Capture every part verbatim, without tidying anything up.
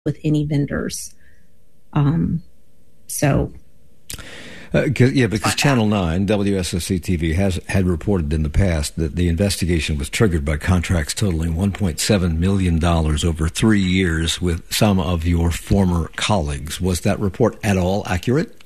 with any vendors. Um, so. Uh, yeah, because Channel nine, W S O C T V, has had reported in the past that the investigation was triggered by contracts totaling one point seven million dollars over three years with some of your former colleagues. Was that report at all accurate?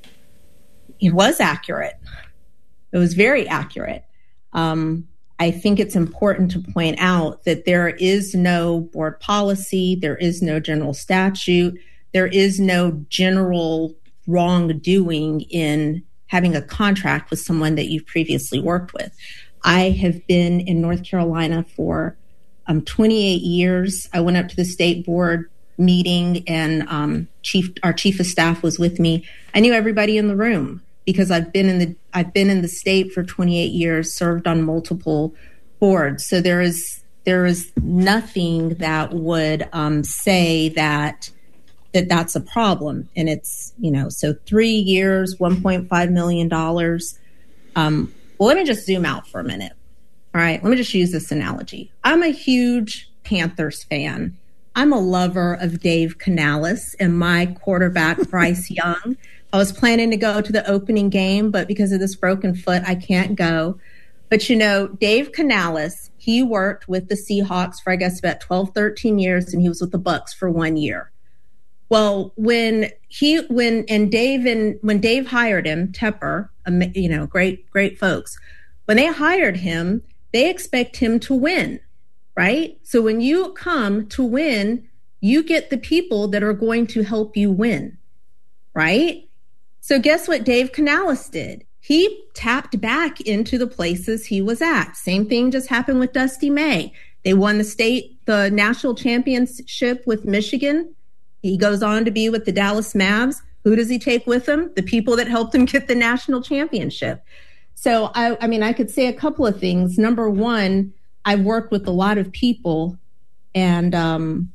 It was accurate. It was very accurate. Um, I think it's important to point out that there is no board policy, there is no general statute, there is no general wrongdoing in having a contract with someone that you've previously worked with. I have been in North Carolina for um, twenty-eight years. I went up to the state board meeting and um, chief, our chief of staff was with me. I knew everybody in the room because I've been in the I've been in the state for twenty-eight years, served on multiple boards. So there is there is nothing that would um, say that. that that's a problem. And it's, you know, so three years, one point five million dollars. Um, well, let me just zoom out for a minute. All right. Let me just use this analogy. I'm a huge Panthers fan. I'm a lover of Dave Canales and my quarterback, Bryce Young. I was planning to go to the opening game, but because of this broken foot, I can't go. But, you know, Dave Canales, he worked with the Seahawks for, I guess, about twelve, thirteen years, and he was with the Bucs for one year. Well, when he, when, and Dave, and when Dave hired him, Tepper, you know, great, great folks, when they hired him, they expect him to win, right? So when you come to win, you get the people that are going to help you win, right? So guess what Dave Canales did? He tapped back into the places he was at. Same thing just happened with Dusty May. They won the state, the national championship with Michigan. He goes on to be with the Dallas Mavs. Who does he take with him? The people that helped him get the national championship. So, I, I mean, I could say a couple of things. Number one, I've worked with a lot of people, and um,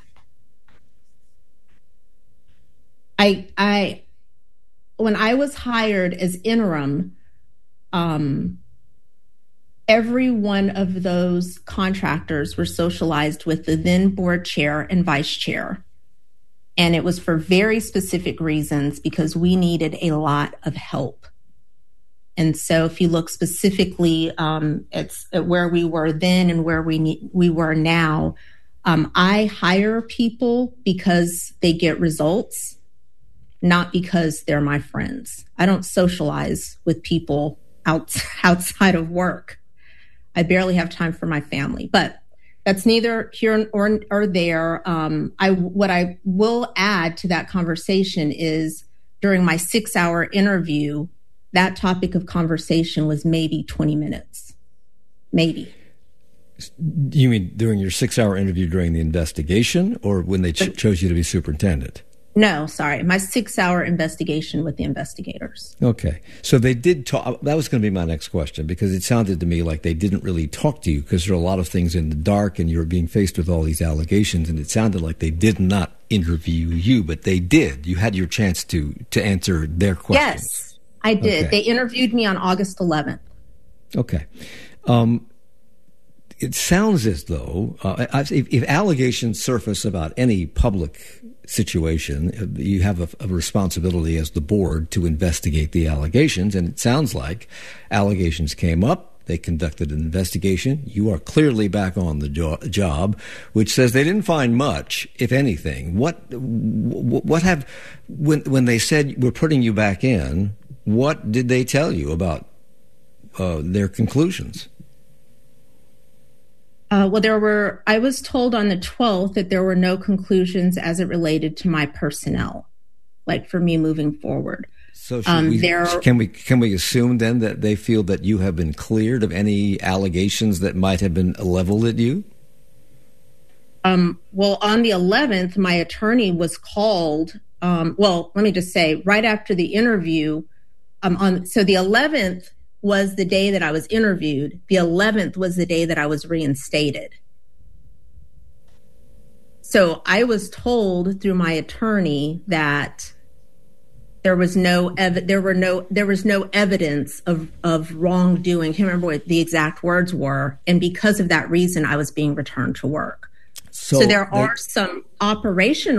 I, I, when I was hired as interim, um, every one of those contractors were socialized with the then board chair and vice chair. And it was for very specific reasons because we needed a lot of help. And so if you look specifically um, at, at where we were then and where we ne- we were now, um, I hire people because they get results, not because they're my friends. I don't socialize with people out, outside of work. I barely have time for my family, but that's neither here or, or there. Um, I, what I will add to that conversation is during my six-hour interview, that topic of conversation was maybe twenty minutes, maybe. You mean during your six-hour interview during the investigation or when they ch- chose you to be superintendent? No, sorry. My six-hour investigation with the investigators. Okay. So they did talk. That was going to be my next question because it sounded to me like they didn't really talk to you because there are a lot of things in the dark and you were being faced with all these allegations, and it sounded like they did not interview you, but they did. You had your chance to, to answer their questions. Yes, I did. Okay. They interviewed me on August eleventh. Okay. Um, it sounds as though uh, if, if allegations surface about any public situation, you have a, a responsibility as the board to investigate the allegations. And it sounds like allegations came up. They conducted an investigation. You are clearly back on the jo- job, which says they didn't find much, if anything. What, what have, when, when they said we're putting you back in, what did they tell you about uh, their conclusions? Uh, well, there were, I was told on the twelfth that there were no conclusions as it related to my personnel, like for me moving forward. So should um, we, there, can we can we assume then that they feel that you have been cleared of any allegations that might have been leveled at you? Um, well, on the eleventh, my attorney was called. Um, well, let me just say, right after the interview, um, on so the eleventh was the day that I was interviewed. The eleventh was the day that I was reinstated. So I was told through my attorney that there was no ev- there were no there was no evidence of of wrongdoing. I can't remember what the exact words were, and because of that reason, I was being returned to work. So, so there are they, some operational